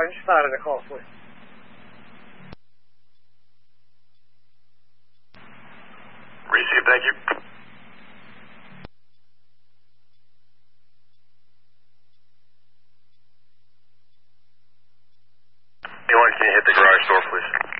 orange side of the call, please. Receive, thank you. Anyone, can you hit the garage door, please?